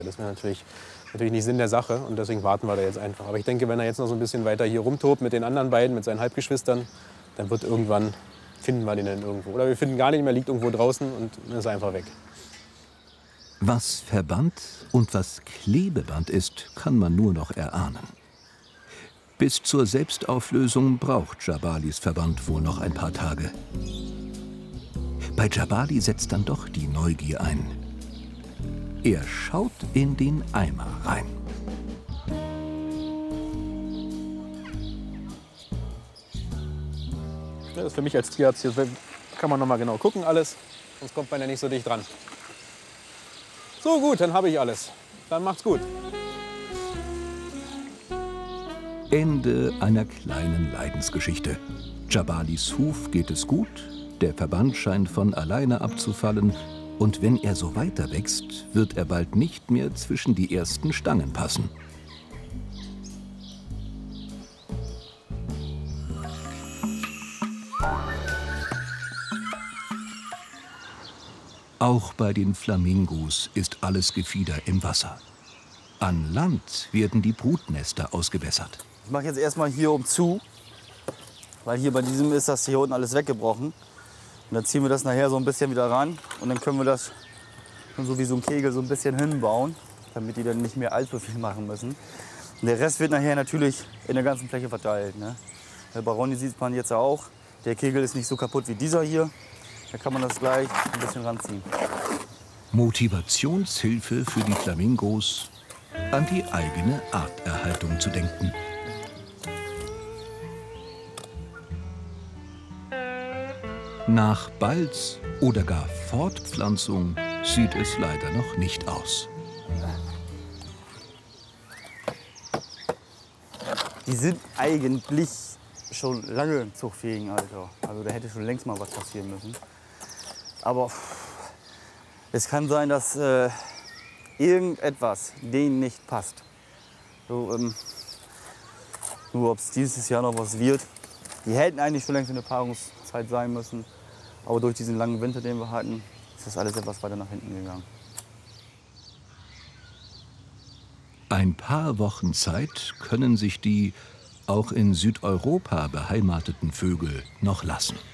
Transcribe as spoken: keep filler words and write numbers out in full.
Das wäre natürlich, natürlich nicht Sinn der Sache und deswegen warten wir da jetzt einfach. Aber ich denke, wenn er jetzt noch so ein bisschen weiter hier rumtobt mit den anderen beiden, mit seinen Halbgeschwistern, dann wird irgendwann, finden wir den dann irgendwo. Oder wir finden gar nicht mehr, liegt irgendwo draußen und dann ist er einfach weg. Was Verband und was Klebeband ist, kann man nur noch erahnen. Bis zur Selbstauflösung braucht Djabalis Verband wohl noch ein paar Tage. Bei Djabali setzt dann doch die Neugier ein. Er schaut in den Eimer rein. Ja, das ist für mich als Tierarzt, hier kann man noch mal genau gucken alles, sonst kommt man ja nicht so dicht dran. So gut, dann habe ich alles. Dann macht's gut. Ende einer kleinen Leidensgeschichte. Djabalis Huf geht es gut, der Verband scheint von alleine abzufallen und wenn er so weiter wächst, wird er bald nicht mehr zwischen die ersten Stangen passen. Auch bei den Flamingos ist alles Gefieder im Wasser. An Land werden die Brutnester ausgebessert. Ich mache jetzt erstmal hier um zu, weil hier bei diesem ist das hier unten alles weggebrochen. Und dann ziehen wir das nachher so ein bisschen wieder ran und dann können wir das so wie so ein Kegel so ein bisschen hinbauen, damit die dann nicht mehr allzu viel machen müssen. Und der Rest wird nachher natürlich in der ganzen Fläche verteilt. Ne? Bei Ronny sieht man jetzt auch, der Kegel ist nicht so kaputt wie dieser hier. Da kann man das gleich ein bisschen ranziehen. Motivationshilfe für die Flamingos, an die eigene Arterhaltung zu denken. Nach Balz oder gar Fortpflanzung sieht es leider noch nicht aus. Die sind eigentlich schon lange im zuchtfähigen Alter. Also da hätte schon längst mal was passieren müssen. Aber es kann sein, dass äh, irgendetwas denen nicht passt. So, ähm, nur ob es dieses Jahr noch was wird. Die hätten eigentlich schon längst in der Paarungszeit sein müssen. Aber durch diesen langen Winter, den wir hatten, ist das alles etwas weiter nach hinten gegangen. Ein paar Wochen Zeit können sich die auch in Südeuropa beheimateten Vögel noch lassen.